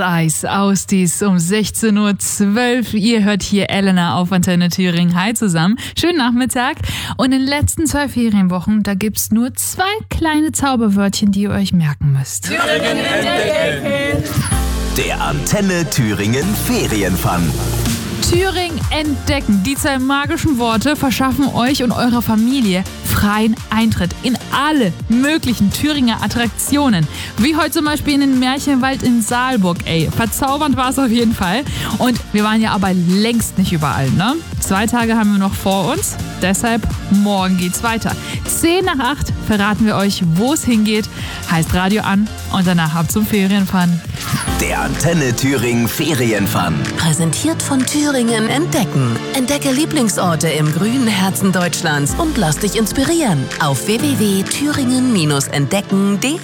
Eis aus dies um 16:12 Uhr. Ihr hört hier Elena auf Antenne Thüringen. Hi zusammen. Schönen Nachmittag. Und in den letzten 2 Ferienwochen, da gibt's nur 2 kleine Zauberwörtchen, die ihr euch merken müsst. Thüringen entdecken. Der Antenne Thüringen Ferienfun. Thüringen entdecken. Die 2 magischen Worte verschaffen euch und eurer Familie freien Eintritt in alle möglichen Thüringer Attraktionen. Wie heute zum Beispiel in den Märchenwald in Saalburg. Ey, verzaubernd war es auf jeden Fall. Und wir waren ja aber längst nicht überall, ne? 2 Tage haben wir noch vor uns. Deshalb morgen geht's weiter. 7:50 verraten wir euch, wo es hingeht. Heißt Radio an und danach ab zum Ferienfun. Der Antenne Thüringen Ferienfun. Präsentiert von Thüringen entdecken. Entdecke Lieblingsorte im grünen Herzen Deutschlands und lass dich inspirieren auf www.thüringen-entdecken.de.